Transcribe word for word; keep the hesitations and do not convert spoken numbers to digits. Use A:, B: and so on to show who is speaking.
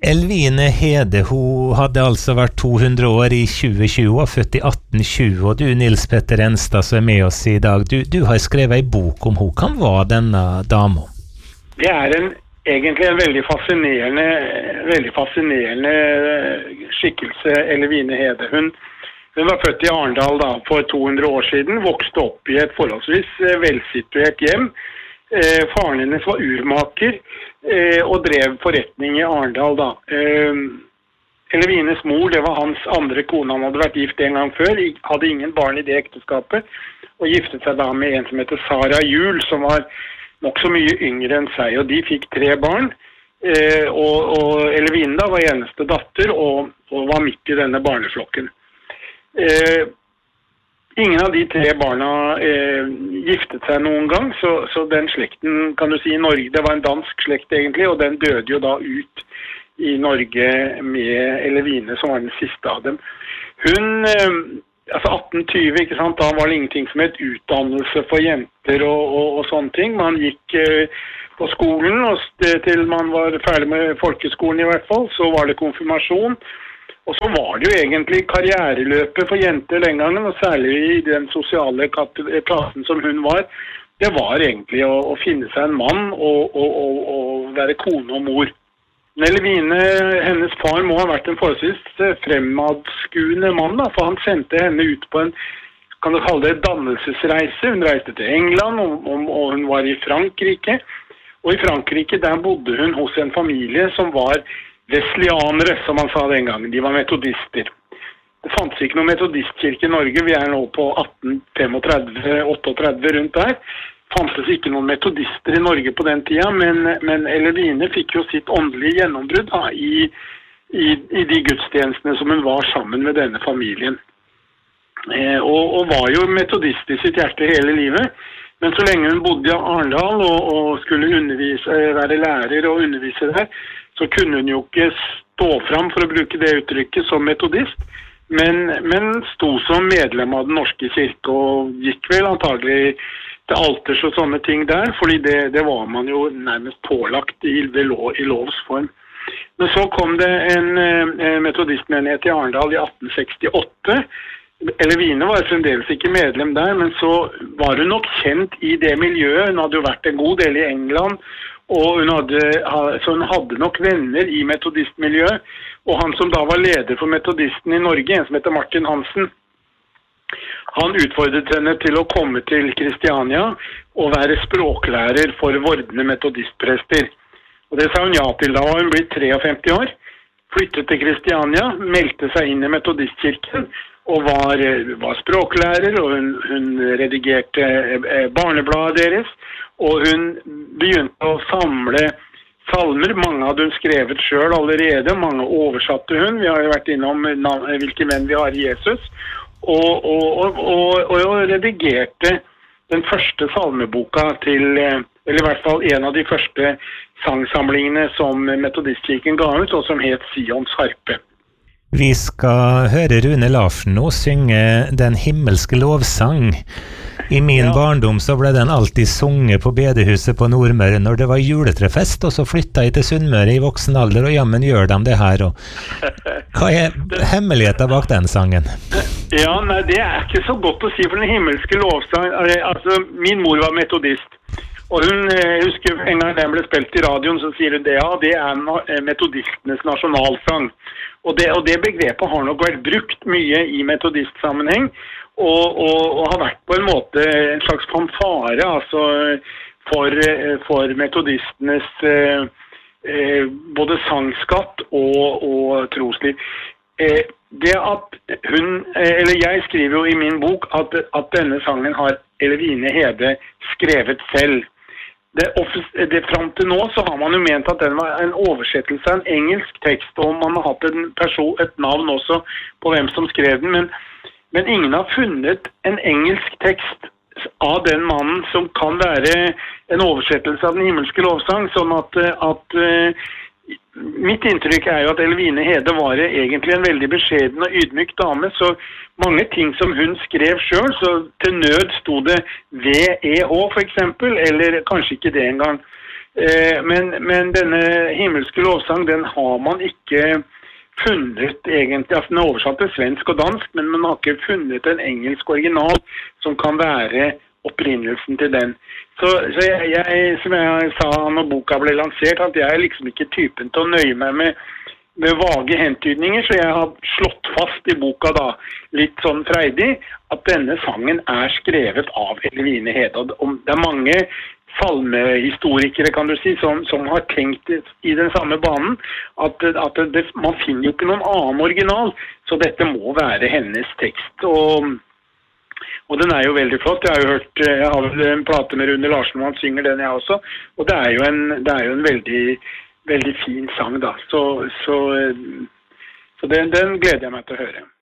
A: Elvine Hede, hun hadde altså vært to hundre år i tjue tjue og født i atten tjue, og du, Nils Petter Enstad, som er med oss i dag, du, du har skrevet en bok om hun. Hvem var denne dama?
B: Det er en, egentlig en veldig fascinerende, veldig fascinerende skikkelse, Elvine Hede. Hun, hun var født i Arendal da, for to hundre år siden, vokste opp i et forholdsvis velsituert hjem. Eh, faren hennes var urmaker eh, og drev forretning i Arendal da. Eh, Elvines mor, det var hans andre kone, han hadde vært gift en gang før, hadde ingen barn i det ekteskapet, og giftet seg da med en som heter Sara Juhl, som var nok så mye yngre enn seg, og de fikk tre barn, eh, og, og Elvine da var eneste datter, og, og var midt i denne barneflokken. Eh, Ingen av de tre barna eh, giftet seg noen gang, så, så den slekten, kan du si, i Norge, det var en dansk slekt egentlig, og den døde jo da ut i Norge med Elvine, som var den siste av dem. Hun, eh, altså atten tjue, ikke sant, da var det ingenting som het utdannelse for jenter og, og, og sånne ting. Man gikk eh, på skolen, og til man var ferdig med folkeskolen i hvert fall, så var det konfirmasjon. Og så var det jo egentlig karriereløpet for jenter den gangen, og særlig i den sosiale klassen som hun var. Det var egentlig å, å finne seg en mann og, og, og, og være kone og mor. Elvine, hennes far, må ha vært en forholdsvis fremadskuende mann, da, for han sendte henne ut på en, kan du kalle det, dannelsesreise. Hun reiste til England, og, og hun var i Frankrike. Og i Frankrike, der bodde hun hos en familie som var Wesleyanere, som man sa den gangen. De var metodister. Det fantes ikke noen metodistkirke i Norge. Vi er nå på atten femogtredve åtteogtredve rundt der. Fantes ikke noen metodister i Norge på den tida, men, men Elvine fikk jo sitt åndelige gjennombrudd da, i, i, i de gudstjenestene som hun var sammen med denne familien. Eh, og, og var jo metodist i sitt hjerte hele livet. Men så lenge hun bodde i Arendal og, og skulle undervise, være lærer og undervise der, så kunne hun jo ikke stå fram, for å bruke det uttrykket, som metodist, men, men sto som medlem av den norske kirke, og gikk vel antagelig til alters og sånne ting der, fordi det, det var man jo nærmest pålagt i, lov, i lovs form. Men så kom det en, en metodistmenighet i Arendal i atten sekstiåtte. Elvine var fremdeles ikke medlem der, men så var hun nok kjent i det miljøet. Hun hadde jo vært en god del i England, og hun hadde, så hun hadde nok venner i metodistmiljøet, og han som da var leder for metodisten i Norge, en som heter Martin Hansen, han utfordret henne til å komme til Kristiania og være språklærer for vordende metodistprester. Og det sa hun ja til. Da var hun blitt femtitre år, flyttet til Kristiania, meldte seg inn i metodistkirken, og var, var språklærer, og hun, hun redigerte barnebladet deres, og hun begynte å samle salmer. Mange hadde hun skrevet selv allerede, mange oversatte hun. Vi har jo vært innom hvilke menn vi har i Jesus, og, og, og, og, og redigerte den første salmeboka til, eller i hvert fall en av de første sangsamlingene som Metodistkirken ga ut, og som het Sions harpe.
A: Vi skal høre Rune Larsen nå synge Den himmelske lovsang. I min ja. barndom så ble den alltid sunget på bedehuset på Nordmøre når det var juletrefest, og så flyttet jeg til Sunnmøre i voksen alder, og jammen gjør de det her. Og hva er hemmeligheten bak den sangen?
B: Ja, nei, det er ikke så godt å si, for Den himmelske lovsang, altså min mor var metodist, og hun, jeg husker en gang den ble spilt i radioen, så sier hun det, ja, det er metodistenes nasjonalsang. Og det, og det begrepet har nok vært brukt mye i metodistsammenheng, og, og, og har vært på en måte en slags fanfare, altså for, for metodistenes eh, både sangskatt og, og trosliv. Eh, det at hun, eller jeg skriver jo i min bok at, at denne sangen har Elvine Hede skrevet selv. Det, det, frem til nå så har man jo ment at den var en oversettelse av en engelsk tekst, og man har hatt en person, et navn også på hvem som skrev den, men, men ingen har funnet en engelsk tekst av den mannen som kan være en oversettelse av Den himmelske lovsang, sånn at, at mitt inntrykk er jo at Elvine Hede var egentlig en veldig beskjeden og ydmyk dame, så mange ting som hun skrev selv, så til nød sto det V E H for eksempel, eller kanskje ikke det engang. Eh, men, men denne himmelske lovsang, den har man ikke funnet egentlig, altså den er oversatt til svensk og dansk, men man har ikke funnet en engelsk original som kan være opprinnelsen til den. Så, så jeg, jeg, som jeg sa når boka ble lansert, at jeg er liksom ikke typen til å nøye meg med, med vage hentydninger, så jeg har slått fast i boka da, litt sånn freidig, at denne sangen er skrevet av Eline Hede. Og det er mange salmehistorikere, kan du si, som, som har tenkt i den samme banen, at, at det, man finner jo ikke noen annen original, så dette må være hennes tekst. Og, og den er jo veldig flott. Jeg har jo hørt, jeg har vel en plate med Rune Larsen, og han synger den jeg også, og det er jo en, det er jo en veldig, veldig fin sang da. Så, så, så den, den gleder jeg meg til å høre.